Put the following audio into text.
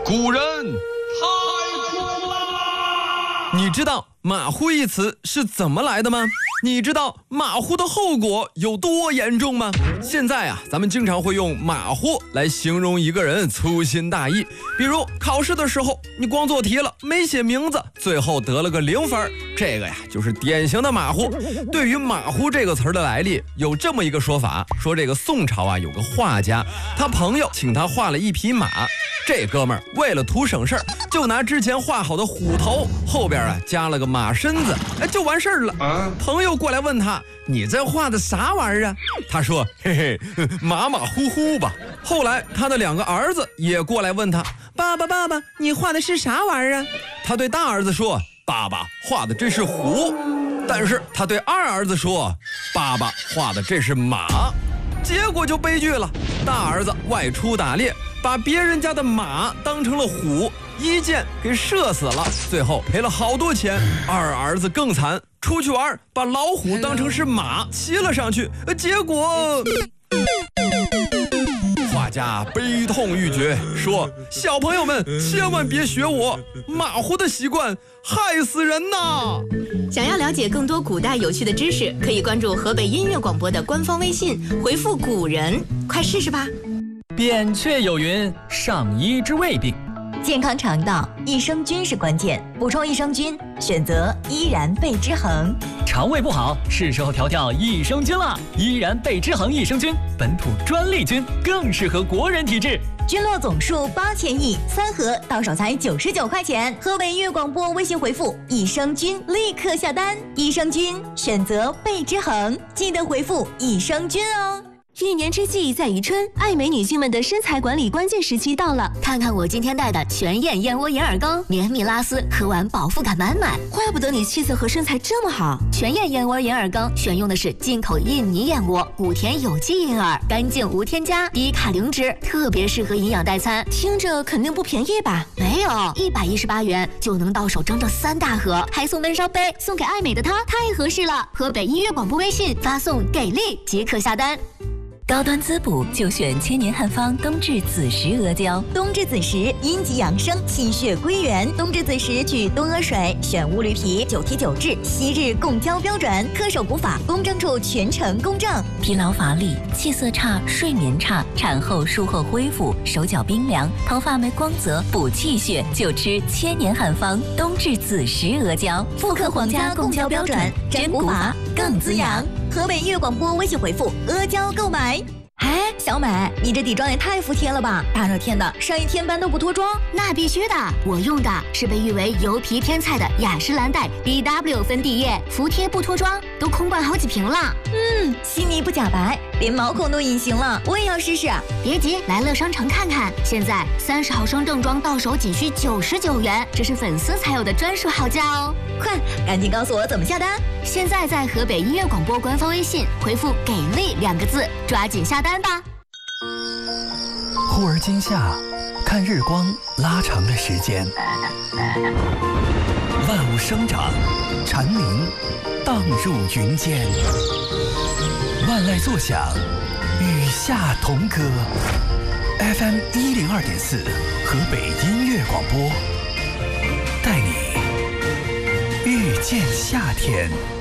古人太苦啦！ 你知道马虎一词是怎么来的吗？你知道马虎的后果有多严重吗？现在啊，咱们经常会用马虎来形容一个人粗心大意。比如考试的时候，你光做题了，没写名字，最后得了个0分，这个呀就是典型的马虎。对于马虎这个词儿的来历，有这么一个说法，说这个宋朝啊有个画家，他朋友请他画了一匹马，这哥们儿为了图省事儿，就拿之前画好的虎头后边啊加了个马身子，就完事儿了。朋友过来问他，你这画的啥玩意儿啊？他说，嘿嘿，马马虎虎吧。后来他的2个儿子也过来问他，爸爸，你画的是啥玩意儿啊？他对大儿子说，爸爸画的这是虎。但是他对二儿子说，爸爸画的这是马。结果就悲剧了，大儿子外出打猎，把别人家的马当成了虎，一箭给射死了，最后赔了好多钱。二儿子更惨，出去玩把老虎当成是马骑了上去，结果画家悲痛欲绝，说小朋友们千万别学我，马虎的习惯害死人呐！ 想要了解更多古代有趣的知识，可以关注河北音乐广播的官方微信，回复古人，快试试吧。 扁鹊有云，上医之未病。 健康肠道，益生菌是关键，补充益生菌，选择依然贝之恒。 肠胃不好，是时候调调益生菌了。依然贝之恒益生菌，本土专利菌，更适合国人体质。 菌落总数8000亿，3盒到手才99块钱。河北音乐广播微信回复益生菌，立刻下单。益生菌选择贝之恒，记得回复益生菌哦。 一年之计在于春，爱美女性们的身材管理关键时期到了。 看看我今天带的全燕燕窝银耳羹，绵密拉丝，喝完饱腹感满满。 怪不得你气色和身材这么好。 全燕燕窝银耳羹选用的是进口印尼燕窝，5甜有机银耳，干净无添加，低卡零脂，特别适合营养代餐。 听着肯定不便宜吧？ 没有，118元就能到手整整3大盒，还送温烧杯，送给爱美的她太合适了。河北音乐广播微信发送给力即可下单。 高端滋补就选千年汉方冬至子时阿胶。冬至子时阴极养生，气血归元。冬至子时取冬阿水，选乌驴皮，9提9治，昔日供胶标准，恪守古法，公证处全程公证。 疲劳乏力、气色差、睡眠差，产后术后恢复，手脚冰凉，头发没光泽，补气血就吃千年汉方冬至子时阿胶， 复刻皇家供胶标准，真古法更滋养。河北音乐广播微信回复阿胶购买。哎，小美，你这底妆也太服帖了吧！大热天的，上一天班都不脱妆？ 那必须的，我用的是被誉为油皮天菜的雅诗兰黛 BW 粉底液，服帖不脱妆，都空灌好几瓶了。 细腻不假白，连毛孔都隐形了，我也要试试。 别急，来乐商城看看，现在30毫升正装到手仅需99元，这是粉丝才有的专属好价哦！ 快，赶紧告诉我怎么下单！ 现在在河北音乐广播官方微信回复“给力”2个字，抓紧下单吧。 忽而今夏，看日光拉长了时间，万物生长，蝉鸣荡入云间，万籁作响，与夏同歌。FM 102.4，河北音乐广播，带你遇见夏天。